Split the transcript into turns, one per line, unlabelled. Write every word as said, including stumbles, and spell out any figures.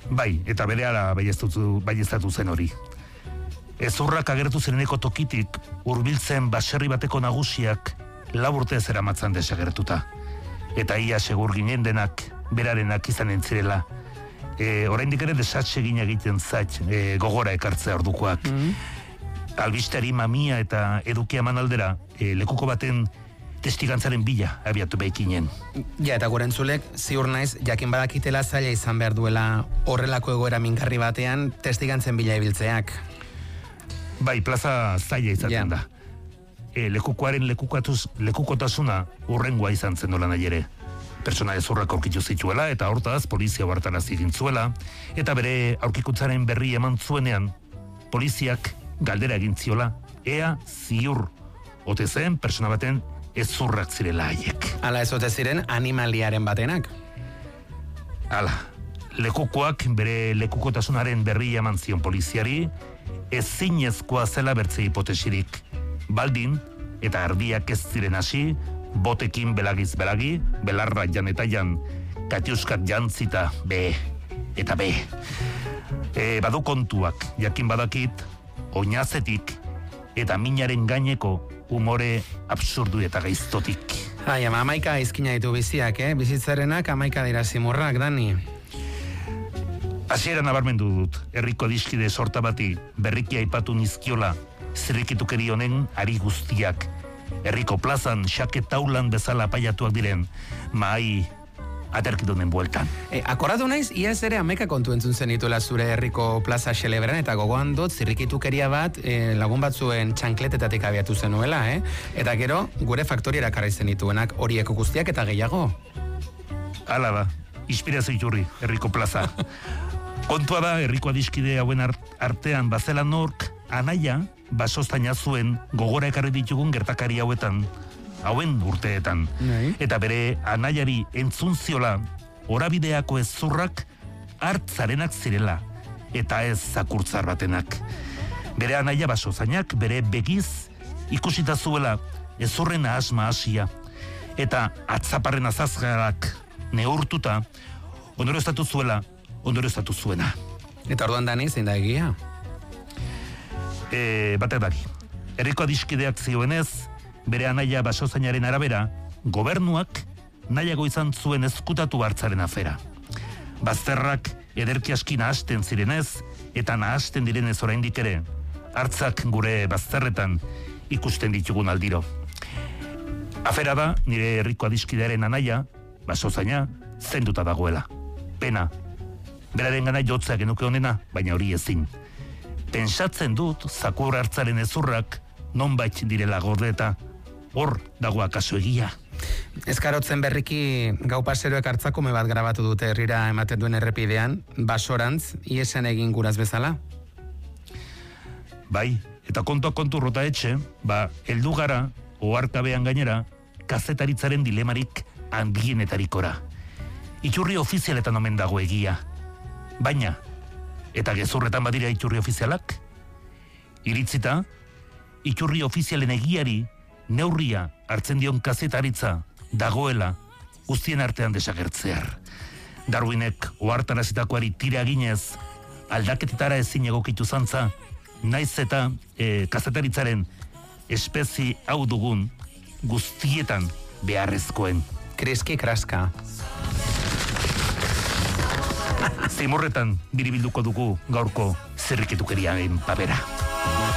Bai, eta berehala baieztatu zen hori. Ezurrak agertu zireneko tokitik, hurbiltzen baserri bateko nagusiak lau urte zeramatzan desagertuta. Eta ia segur ginen denak, berarenak izan entzirela. E, oraindik ere desatxe gina egiten zait e, gogora ekartzea ordukoak. Mm-hmm. Albisteri mamia eta edukia manaldera e, lekuko baten testigantzaren bila abiatu behikinen.
Ja, eta gure entzulek, ziur naiz, jakin badakitela zaila izan behar duela horrelako egoera mingarri batean testigantzen bila ibiltzeak.
Bai, plaza zaila izaten
ja.
da. E, lekukoaren lekukatuz, lekukotasuna urrengoa izan zen nola nahi ere. Pertsona ezurrak aurkitu zituela eta hortaz polizia hartaraz egin zuela, eta bere aurkikutzaren berri eman zuenean, poliziak galdera egin ziola, ea ziur ote zen pertsona baten ezurrak zirela haiek.
Ala ez ote ziren animaliaren batenak?
Ala, lekukoak bere lekukotasunaren berri eman zion poliziari, ezinezkoa zela bertze hipotesirik. Baldin, eta ardiak ez ziren hasi, botekin belagiz belagi, belarra jan eta jan, katiuskat jantzita, be, eta be. E, badu kontuak, jakin badakit, oinazetik, eta minaren gaineko umore absurdu eta gaiztotik.
Ai, ama, amaika izkina ditu biziak, eh? Bizitzarenak amaika dira zimurrak, Dani.
Hasieran nabarmendu dut, herriko adiskide sorta bati, berriki aipatu nizkiola, zirrikitukeri honen ari guztiak. Herriko plazan, xake taulan bezala apaiatuak diren, mai aterkidunen bueltan.
E, akoratu naiz, iaz ere ameka kontu entzun zenituela zure herriko plaza xelebran, eta gogoan dut zirrikitukeria bat e, lagun batzuen txankletetatik abiatu zenuela, eh? Eta gero, gure faktoriera karri zenituenak horieko guztiak eta gehiago.
Hala da, inspirazio iturri, herriko plaza. Kontua da, herriko adiskide hauen artean bazela nork, anaia, basostaina zuen gogora ekarri ditugun gertakari hauetan, hauen urteetan. Nahi. Eta bere anaiari entzun ziola, orabideako ezurrak hartzarenak zirela, eta ez zakurtzar batenak. Bere anaia basozainak bere begiz ikusita zuela ezurren asma hasia, eta atzaparren azazgarak neurtuta, ondorioztatu zuela, ondorioztatu zuena.
Eta orduan Dani, zein da egia?
E, batek daki. Herriko adiskideak zioenez, bere anaia basozainaren arabera, gobernuak nahiago izan zuen ezkutatu hartzaren afera. Bazterrak ederki aski nahasten zirenez, eta nahasten direnez oraindik ere, hartzak gure bazterretan ikusten ditugun aldiro. Afera da, nire herriko adiskidearen anaia, basozaina, zenduta dagoela. Pena. Beraren gana jotzea genuke honena, baina hori ezin. Pentsatzen dut, zakur hartzaren ezurrak, nonbait direla gordeta, hor dago akaso egia.
Ezkarotzen berriki gau paseroek hartzakume bat grabatu dute herrira ematen duen errepidean, basorantz, iesen egin guraz bezala?
Bai, eta kontua kontu rota etxe, ba, heldu gara, oharkabean gainera, kazetaritzaren dilemarik handienetarikora. Iturri ofizialetan omen dago egia. Baina, eta gezurretan badira iturri ofizialak, iritzita, iturri ofizialen egiari neurria hartzen dion kazetaritza dagoela guztien artean desagertzear. Darwinek ohartarazitakoari tira ginez, aldaketetara ezin egokitu zantza, naiz eta e, kazetaritzaren espezi hau dugun guztietan beharrezkoen.
Kriski kraska.
Zimurretan biribilduko dugu gaurko zirriketukeriaren papera.